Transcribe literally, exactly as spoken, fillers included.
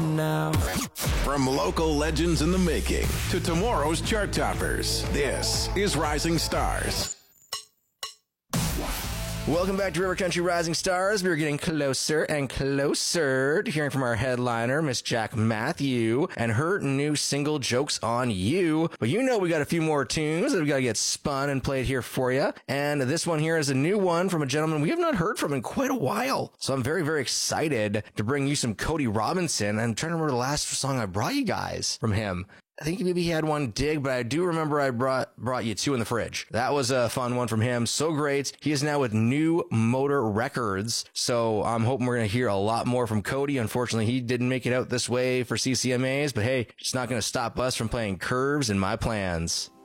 now. From local legends in the making to tomorrow's chart toppers, this is Rising Stars. Welcome back to River Country Rising Stars. We're getting closer and closer to hearing from our headliner, Miss Jack Matthew, and her new single, Joke's on You. But you know we got a few more tunes that we got to get spun and played here for you. And this one here is a new one from a gentleman we have not heard from in quite a while. So I'm very, very excited to bring you some Cody Robinson. I'm trying to remember the last song I brought you guys from him. I think maybe he had one Dig, but I do remember I brought brought you Two in the Fridge. That was a fun one from him. So great. He is now with New Motor Records. So I'm hoping we're going to hear a lot more from Cody. Unfortunately, he didn't make it out this way for C C M As, but hey, it's not going to stop us from playing Curves in My Plans.